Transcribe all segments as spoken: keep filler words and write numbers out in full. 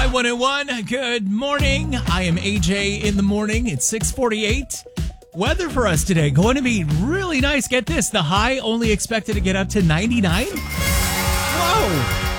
Y one oh one, good morning. I am A J in the morning. It's six forty-eight. Weather for us today going to be really nice. Get this, the high only expected to get up to ninety-nine. Whoa.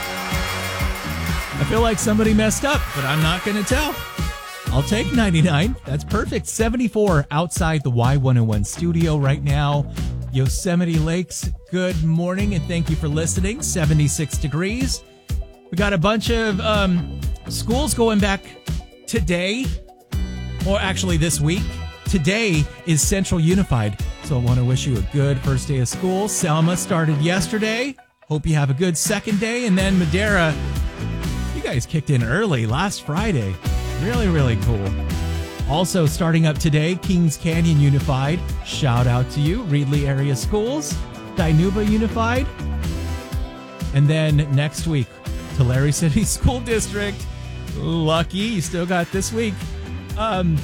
I feel like somebody messed up, but I'm not going to tell. I'll take ninety-nine. That's perfect. seventy-four outside the Y one oh one studio right now. Yosemite Lakes, good morning, and thank you for listening. seventy-six degrees. We got a bunch of um, schools going back today, or actually this week. Today is Central Unified, so I want to wish you a good first day of school. Selma started yesterday. Hope you have a good second day. And then Madera, you guys kicked in early last Friday. Really, really cool. Also starting up today, Kings Canyon Unified. Shout out to you. Reedley Area Schools, Dinuba Unified. And then next week, Tulare City School District. Lucky, you still got this week. Um,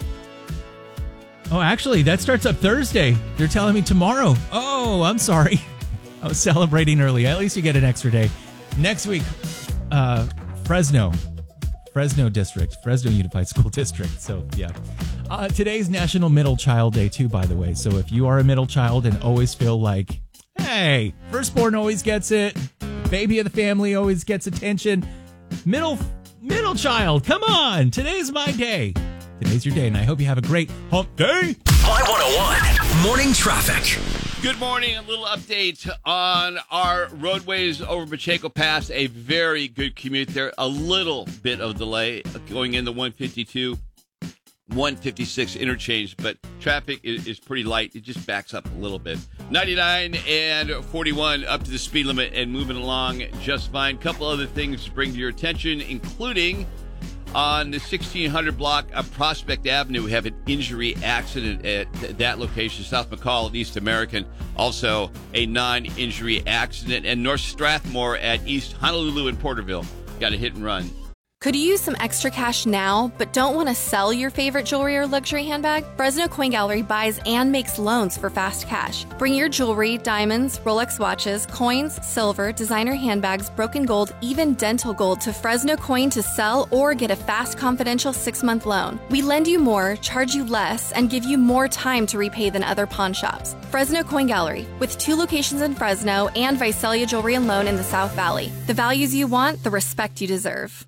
oh, actually, that starts up Thursday. They're telling me tomorrow. Oh, I'm sorry. I was celebrating early. At least you get an extra day. Next week, uh, Fresno. Fresno District. Fresno Unified School District. So, yeah. Uh, today's National Middle Child Day, too, by the way. So if you are a middle child and always feel like, hey, firstborn always gets it, baby of the family always gets attention, middle middle child, come on. Today's my day. Today's your day, and I hope you have a great hump day. Y one oh one, morning traffic. Good morning. A little update on our roadways over Pacheco Pass. A very good commute there. A little bit of delay going into one fifty-two, one fifty-six interchange, but traffic is, is pretty light. It just backs up a little bit. ninety-nine and forty-one up to the speed limit and moving along just fine. Couple other things to bring to your attention, including on the sixteen hundred block of Prospect Avenue, we have an injury accident at that location, South McCall at East American. Also, a non-injury accident. And North Strathmore at East Honolulu and Porterville. Got a hit and run. Could you use some extra cash now, but don't want to sell your favorite jewelry or luxury handbag? Fresno Coin Gallery buys and makes loans for fast cash. Bring your jewelry, diamonds, Rolex watches, coins, silver, designer handbags, broken gold, even dental gold to Fresno Coin to sell or get a fast, confidential six-month loan. We lend you more, charge you less, and give you more time to repay than other pawn shops. Fresno Coin Gallery, with two locations in Fresno and Visalia Jewelry and Loan in the South Valley. The values you want, the respect you deserve.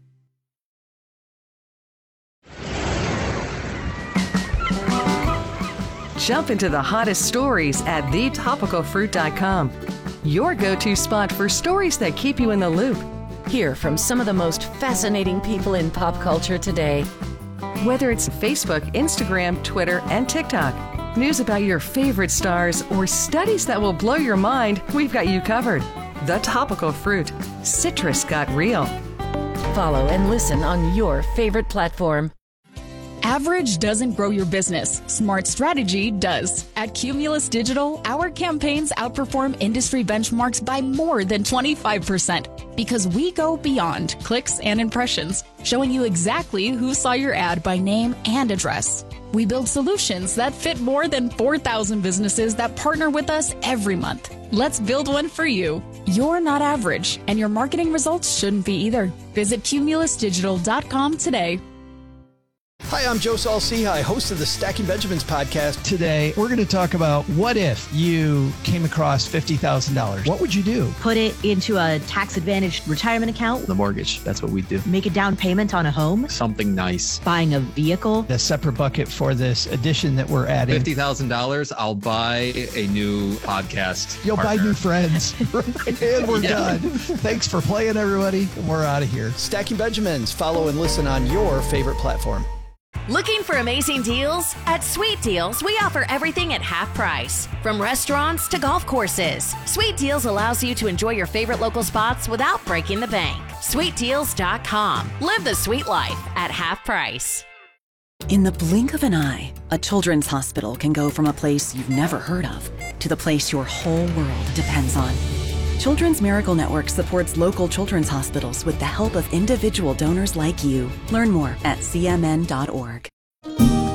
Jump into the hottest stories at the topical fruit dot com. Your go-to spot for stories that keep you in the loop. Hear from some of the most fascinating people in pop culture today. Whether it's Facebook, Instagram, Twitter, and TikTok, news about your favorite stars, or studies that will blow your mind, we've got you covered. The Topical Fruit. Citrus got real. Follow and listen on your favorite platform. Average doesn't grow your business. Smart strategy does. At Cumulus Digital, our campaigns outperform industry benchmarks by more than twenty-five percent because we go beyond clicks and impressions, showing you exactly who saw your ad by name and address. We build solutions that fit more than four thousand businesses that partner with us every month. Let's build one for you. You're not average, and your marketing results shouldn't be either. Visit cumulus digital dot com today. Hi, I'm Joe Saul-Sehy, host of the Stacking Benjamins podcast. Today, we're going to talk about what if you came across fifty thousand dollars? What would you do? Put it into a tax-advantaged retirement account. The mortgage, that's what we do. Make a down payment on a home. Something nice. Buying a vehicle. A separate bucket for this addition that we're adding. fifty thousand dollars, I'll buy a new podcast You'll partner. buy new friends. And we're yeah. done. Thanks for playing, everybody. We're out of here. Stacking Benjamins. Follow and listen on your favorite platform. Looking for amazing deals? At Sweet Deals, we offer everything at half price. From restaurants to golf courses, Sweet Deals allows you to enjoy your favorite local spots without breaking the bank. sweet deals dot com. Live the sweet life at half price. In the blink of an eye, a children's hospital can go from a place you've never heard of to the place your whole world depends on. Children's Miracle Network supports local children's hospitals with the help of individual donors like you. Learn more at c m n dot org.